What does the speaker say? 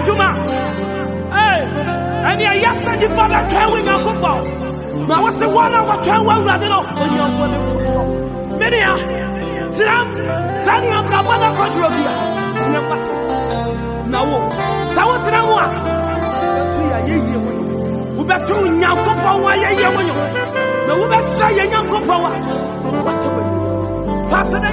Juma. Hey, and you are the father traveling on football. Now, what's the one of what travel? I don't know. Many are Sani on the mother country of here. Now, Tawatanawa. We better to young couple. Why are you? No, we better say young couple. What's the way? Pastor,